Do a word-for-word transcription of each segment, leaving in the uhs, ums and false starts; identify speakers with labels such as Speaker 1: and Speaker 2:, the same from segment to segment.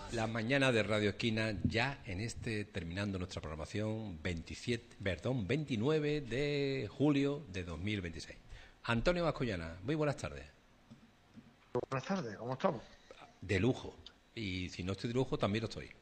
Speaker 1: La mañana de Radio Esquina, ya en este, terminando nuestra programación, veintisiete, perdón, veintinueve de julio de dos mil veintiséis. Antonio Vascollana, muy buenas tardes.
Speaker 2: Buenas tardes, ¿cómo estamos?
Speaker 1: De lujo. Y si no estoy de lujo, también lo estoy.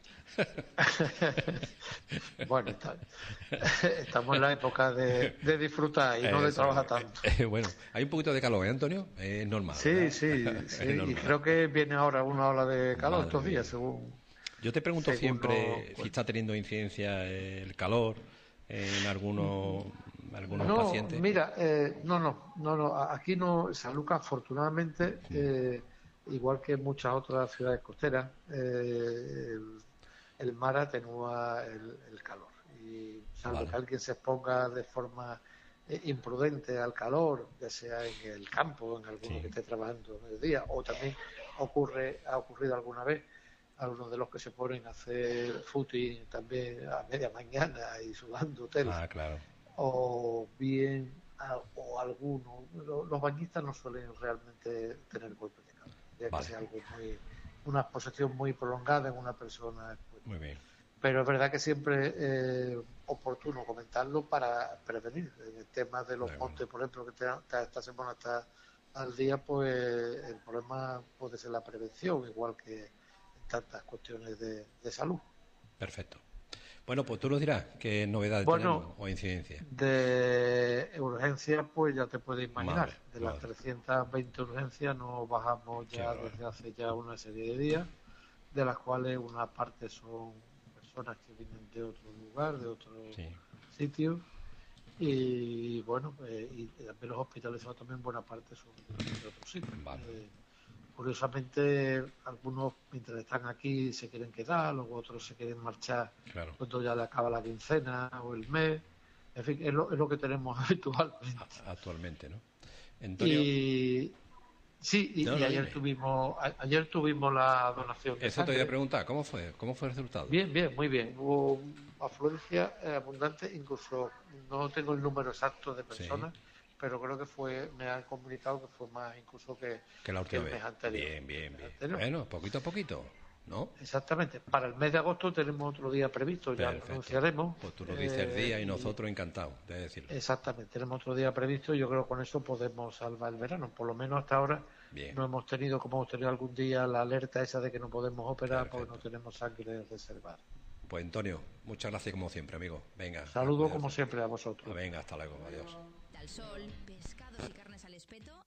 Speaker 2: Bueno, está, estamos en la época de, de disfrutar y no de trabajar tanto.
Speaker 1: Eh, bueno, hay un poquito de calor, ¿eh, Antonio? Es normal.
Speaker 2: Sí,
Speaker 1: ¿verdad?
Speaker 2: sí, sí.
Speaker 1: normal.
Speaker 2: Y creo que viene ahora una ola de calor
Speaker 1: Madre
Speaker 2: estos días,
Speaker 1: mía.
Speaker 2: según...
Speaker 1: Yo te pregunto
Speaker 2: según
Speaker 1: siempre
Speaker 2: lo-
Speaker 1: si está teniendo incidencia el calor en algunos, algunos
Speaker 2: No,
Speaker 1: pacientes.
Speaker 2: mira, eh, no, no, no, no, a- aquí no, San Lucas, afortunadamente, eh, igual que en muchas otras ciudades costeras, eh, el, el mar atenúa el, el calor. Y salvo
Speaker 1: Vale.
Speaker 2: que alguien se exponga de forma eh, imprudente al calor, ya sea en el campo, en alguno
Speaker 1: Sí.
Speaker 2: que esté trabajando a mediodía, o también ocurre, ha ocurrido alguna vez, algunos de los que se ponen a hacer footing también a media mañana y sudando tela,
Speaker 1: Ah, claro.
Speaker 2: o bien a- o alguno, lo- los bañistas no suelen realmente tener golpes de calor, ya que
Speaker 1: Vale.
Speaker 2: sea algo muy, una exposición muy prolongada en una persona expuesta.
Speaker 1: Muy bien.
Speaker 2: Pero es verdad que siempre es eh, oportuno comentarlo para prevenir. En el tema de los
Speaker 1: De acuerdo.
Speaker 2: montes, por ejemplo, que te- te- esta semana está al día, pues el problema puede ser la prevención, igual que en tantas cuestiones de, de salud.
Speaker 1: Perfecto. Bueno, pues tú nos dirás qué novedades
Speaker 2: Bueno,
Speaker 1: tenemos o incidencias.
Speaker 2: de urgencias, pues ya te puedes imaginar.
Speaker 1: Madre,
Speaker 2: De las
Speaker 1: madre.
Speaker 2: trescientas veinte urgencias nos bajamos
Speaker 1: Qué
Speaker 2: ya
Speaker 1: bárbaro.
Speaker 2: desde hace ya una serie de días, de las cuales una parte son personas que vienen de otro lugar, de otro
Speaker 1: Sí.
Speaker 2: sitio. Y bueno, eh, y también los hospitalizados también buena parte son de otros sitios.
Speaker 1: Vale.
Speaker 2: Eh, curiosamente, algunos mientras están aquí se quieren quedar, luego otros se quieren marchar
Speaker 1: Claro.
Speaker 2: cuando ya le acaba la quincena o el mes. En fin, es lo, es lo que tenemos habitualmente.
Speaker 1: A- actualmente, ¿no? Antonio,
Speaker 2: Y sí, y,
Speaker 1: no,
Speaker 2: y
Speaker 1: no,
Speaker 2: ayer
Speaker 1: dime.
Speaker 2: tuvimos a- ayer tuvimos la donación de
Speaker 1: Eso te voy a
Speaker 2: sangre.
Speaker 1: preguntar, ¿cómo fue? ¿Cómo fue el resultado?
Speaker 2: Bien, bien, muy bien. Hubo afluencia eh, abundante, incluso no tengo el número exacto de
Speaker 1: Sí,
Speaker 2: personas, pero creo que fue, me han comunicado que fue más incluso que,
Speaker 1: que la
Speaker 2: que
Speaker 1: última
Speaker 2: el mes
Speaker 1: vez.
Speaker 2: anterior.
Speaker 1: Bien, bien,
Speaker 2: El mes
Speaker 1: bien.
Speaker 2: anterior.
Speaker 1: Bueno, poquito a poquito, ¿no?
Speaker 2: Exactamente. Para el mes de agosto tenemos otro día previsto, ya lo
Speaker 1: Perfecto.
Speaker 2: anunciaremos.
Speaker 1: Pues tú nos dices el
Speaker 2: eh,
Speaker 1: día y
Speaker 2: y-
Speaker 1: nosotros encantados de decirlo.
Speaker 2: Exactamente, tenemos otro día previsto y yo creo que con eso podemos salvar el verano. Por lo menos hasta ahora
Speaker 1: Bien.
Speaker 2: no hemos tenido, como hemos tenido algún día, la alerta esa de que no podemos operar
Speaker 1: Perfecto.
Speaker 2: porque no tenemos sangre reservada.
Speaker 1: Pues Antonio, muchas gracias como siempre, amigo. Venga. a
Speaker 2: Saludos
Speaker 1: cuidarse.
Speaker 2: como siempre a vosotros.
Speaker 1: Venga, hasta luego, adiós.
Speaker 3: Al sol, pescados y carnes al espeto.